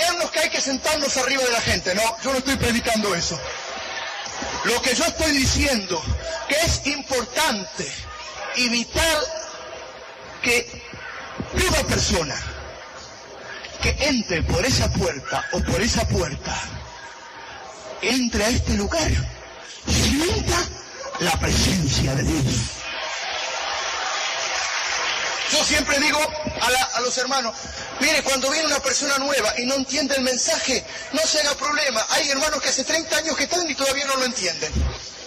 creernos que hay que sentarnos arriba de la gente. No, yo no estoy predicando eso. Lo que yo estoy diciendo, que es importante y vital que toda persona que entre por esa puerta o por esa puerta, entre a este lugar, sienta la presencia de Dios. Yo siempre digo a los hermanos, mire, cuando viene una persona nueva y no entiende el mensaje, no se haga problema. Hay hermanos que hace 30 años que están y todavía no lo entienden.